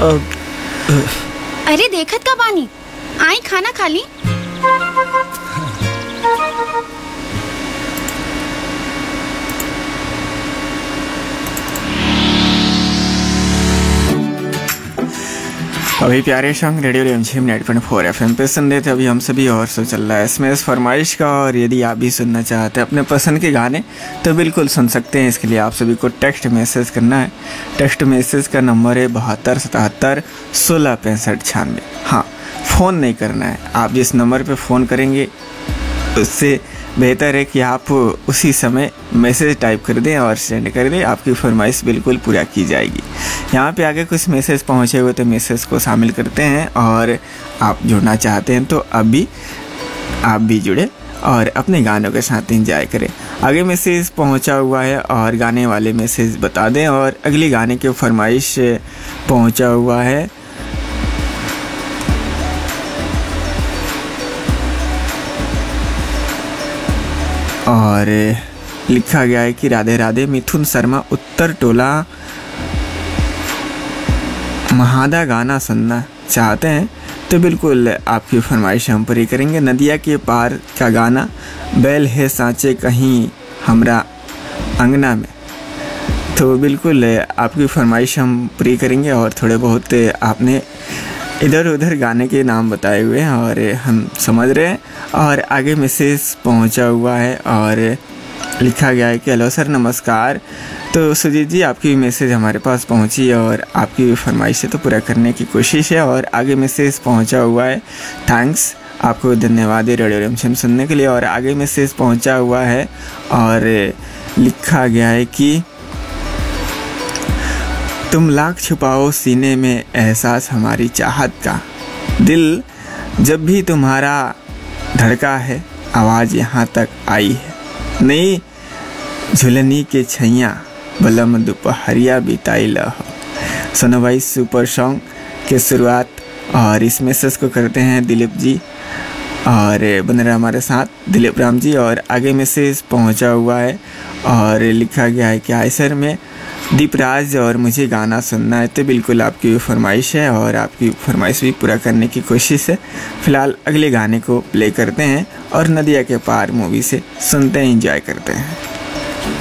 अरे देखत का बानी, आई खाना खा ली। अभी प्यारे सॉन्ग रेडियो रिमझिम 90.4 FM पे सुन रहे थे अभी हम सभी। और सो चल रहा है SMS फरमाइश का, और यदि आप भी सुनना चाहते हैं अपने पसंद के गाने तो बिल्कुल सुन सकते हैं। इसके लिए आप सभी को टेक्स्ट मैसेज करना है। टेक्स्ट मैसेज का नंबर है 72 77 16 65 96। हाँ, फ़ोन नहीं करना है। आप जिस नंबर पे फ़ोन करेंगे उससे बेहतर है कि आप उसी समय मैसेज टाइप कर दें और सेंड कर दें। आपकी फरमाइश बिल्कुल पूरा की जाएगी। यहाँ पे आगे कुछ मैसेज पहुँचे हुए तो मैसेज को शामिल करते हैं, और आप जुड़ना चाहते हैं तो अभी आप भी जुड़े और अपने गानों के साथ एंजॉय करें। आगे मैसेज पहुँचा हुआ है और गाने वाले मैसेज बता दें, और अगले गाने की फरमाइश पहुँचा हुआ है। और लिखा गया है कि राधे राधे मिथुन शर्मा उत्तर टोला महादा गाना सुनना चाहते हैं तो बिल्कुल आपकी फरमाइश हम पूरी करेंगे। नदिया के पार का गाना बैल है सांचे कहीं हमरा अंगना में, तो बिल्कुल आपकी फरमाइश हम पूरी करेंगे। और थोड़े बहुत आपने इधर उधर गाने के नाम बताए हुए हैं और हम समझ रहे हैं। और आगे मैसेज पहुंचा हुआ है और लिखा गया है कि हेलो सर नमस्कार। तो सुजीत जी, आपकी मैसेज हमारे पास पहुंची और आपकी फरमाइश से तो पूरा करने की कोशिश है। और आगे मैसेज पहुंचा हुआ है, थैंक्स, आपको धन्यवाद है रेडियो रिमझिम सुनने के लिए। और आगे मैसेज पहुंचा हुआ है और लिखा गया है कि तुम लाख छुपाओ सीने में एहसास हमारी चाहत का, दिल जब भी तुम्हारा धड़का है आवाज़ यहाँ तक आई है। नई झुलनी के छैया बलम दोपहरिया बिताई लहो। सुनो भाई, सुपर सॉन्ग के शुरुआत और इस मैसेज को करते हैं दिलीप जी, और बन रहे हमारे साथ दिलीप राम जी। और आगे मैसेज पहुंचा हुआ है और लिखा गया है कि आयसर में दीपराज और मुझे गाना सुनना है। तो बिल्कुल आपकी फरमाइश है और आपकी फरमाइश भी पूरा करने की कोशिश है। फ़िलहाल अगले गाने को प्ले करते हैं और नदिया के पार मूवी से सुनते हैं, एंजॉय करते हैं।